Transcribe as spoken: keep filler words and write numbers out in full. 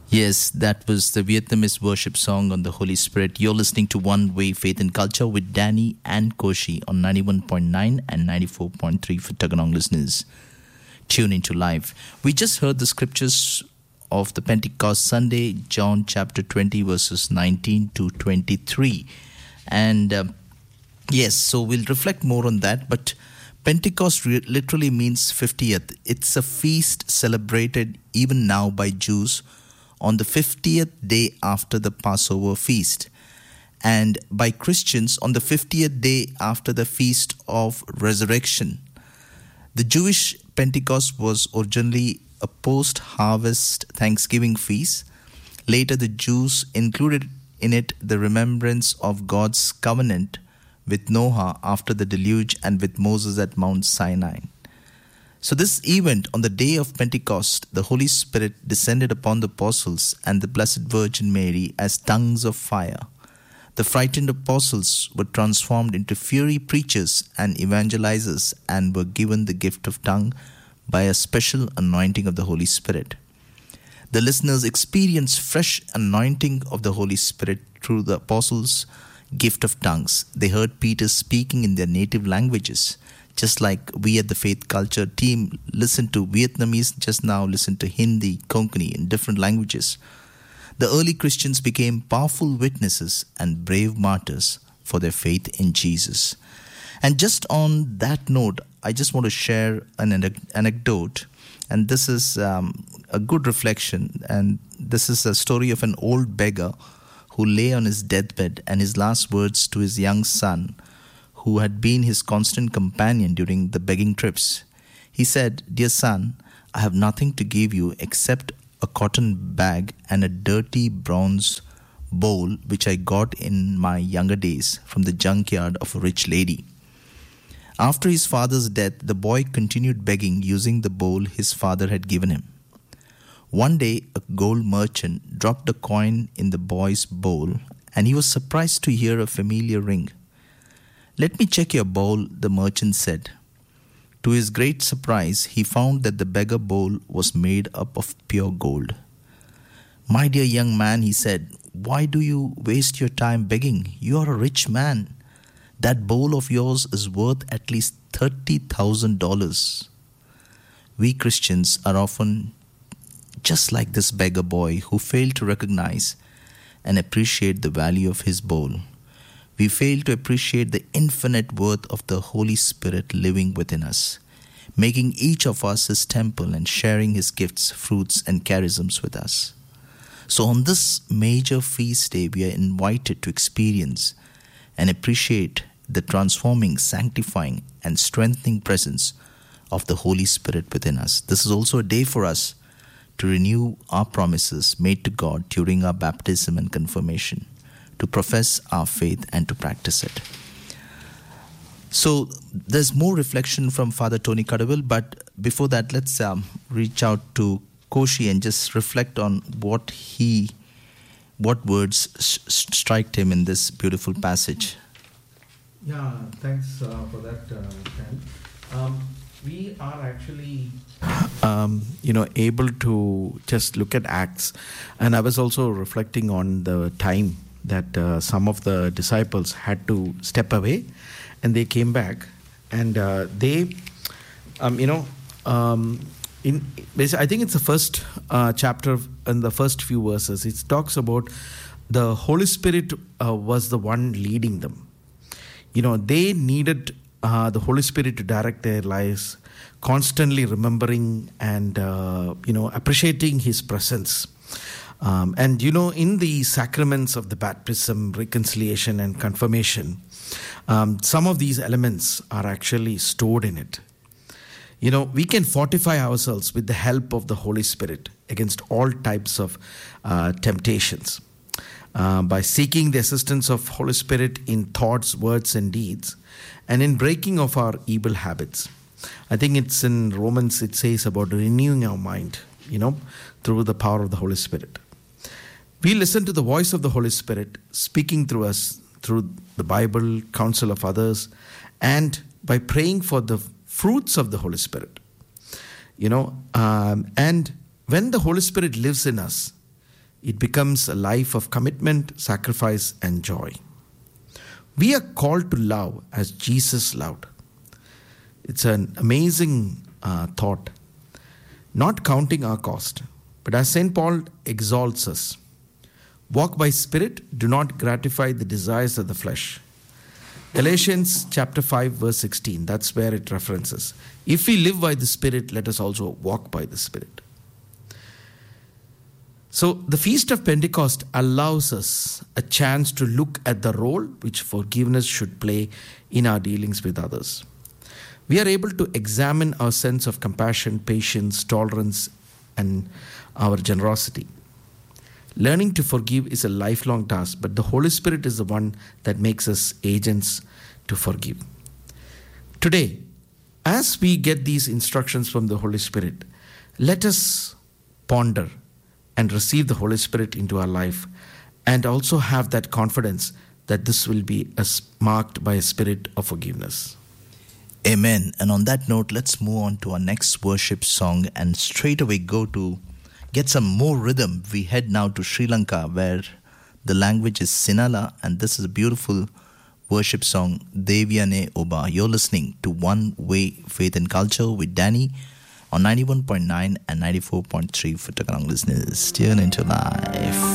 Yes, that was the Vietnamese worship song on the Holy Spirit. You're listening to One Way Faith and Culture with Danny and Koshi on ninety-one point nine and ninety-four point three for Taganong listeners. Tune into live. We just heard the scriptures of the Pentecost Sunday, John chapter twenty, verses nineteen to twenty-three. And um, yes, so we'll reflect more on that. But Pentecost re- literally means fiftieth. It's a feast celebrated even now by Jews on the fiftieth day after the Passover feast, and by Christians on the fiftieth day after the Feast of Resurrection. The Jewish Pentecost was originally a post-harvest Thanksgiving feast. Later, the Jews included in it the remembrance of God's covenant with Noah after the deluge and with Moses at Mount Sinai. So this event on the day of Pentecost, the Holy Spirit descended upon the apostles and the Blessed Virgin Mary as tongues of fire. The frightened apostles were transformed into fiery preachers and evangelizers and were given the gift of tongue by a special anointing of the Holy Spirit. The listeners experienced fresh anointing of the Holy Spirit through the apostles' gift of tongues. They heard Peter speaking in their native languages. Just like we at the Faith Culture team listen to Vietnamese, just now listen to Hindi, Konkani in different languages. The early Christians became powerful witnesses and brave martyrs for their faith in Jesus. And just on that note, I just want to share an anecdote. And this is um, a good reflection. And this is a story of an old beggar who lay on his deathbed, and his last words to his young son, who had been his constant companion during the begging trips. He said, "Dear son, I have nothing to give you except a cotton bag and a dirty bronze bowl which I got in my younger days from the junkyard of a rich lady." After his father's death, the boy continued begging using the bowl his father had given him. One day, a gold merchant dropped a coin in the boy's bowl, and he was surprised to hear a familiar ring. "Let me check your bowl," the merchant said. To his great surprise, he found that the beggar bowl was made up of pure gold. "My dear young man," he said, "why do you waste your time begging? You are a rich man. That bowl of yours is worth at least thirty thousand dollars. We Christians are often just like this beggar boy who failed to recognize and appreciate the value of his bowl. We fail to appreciate the infinite worth of the Holy Spirit living within us, making each of us his temple and sharing his gifts, fruits, and charisms with us. So on this major feast day, we are invited to experience and appreciate the transforming, sanctifying, and strengthening presence of the Holy Spirit within us. This is also a day for us to renew our promises made to God during our baptism and confirmation, to profess our faith and to practice it. So there's more reflection from Father Tony Kadavil, but before that, let's um, reach out to Koshi and just reflect on what he, what words s- striked him in this beautiful passage. Yeah, thanks uh, for that, uh, Ken. Um, we are actually, um, you know, able to just look at Acts, and I was also reflecting on the time that uh, some of the disciples had to step away, and they came back, and uh, they, um, you know, um, in basically, I think it's the first uh, chapter in the first few verses. It talks about the Holy Spirit uh, was the one leading them. You know, they needed uh, the Holy Spirit to direct their lives, constantly remembering and, uh, you know, appreciating His presence. Um, and, you know, in the sacraments of the baptism, reconciliation, and confirmation, um, some of these elements are actually stored in it. You know, we can fortify ourselves with the help of the Holy Spirit against all types of uh, temptations. Uh, by seeking the assistance of Holy Spirit in thoughts, words, and deeds, and in breaking of our evil habits. I think it's in Romans, it says about renewing our mind, you know, through the power of the Holy Spirit. We listen to the voice of the Holy Spirit speaking through us, through the Bible, counsel of others, and by praying for the fruits of the Holy Spirit. You know, um, and when the Holy Spirit lives in us, It becomes a life of commitment, sacrifice, and joy. We are called to love as Jesus loved. It's an amazing uh, thought. Not counting our cost, but as Saint Paul exalts us, walk by Spirit, do not gratify the desires of the flesh. Galatians chapter five verse sixteen, that's where it references. If we live by the Spirit, let us also walk by the Spirit. So the Feast of Pentecost allows us a chance to look at the role which forgiveness should play in our dealings with others. We are able to examine our sense of compassion, patience, tolerance, and our generosity. Learning to forgive is a lifelong task, but the Holy Spirit is the one that makes us agents to forgive. Today, as we get these instructions from the Holy Spirit, let us ponder and receive the Holy Spirit into our life, and also have that confidence that this will be as marked by a spirit of forgiveness. Amen. And on that note, let's move on to our next worship song and straight away go to get some more rhythm. We head now to Sri Lanka, where the language is Sinhala, and this is a beautiful worship song, Devyane Oba. You're listening to One Way Faith and Culture with Danny on ninety-one point nine and ninety-four point three for Tagalog listeners. Tune into life.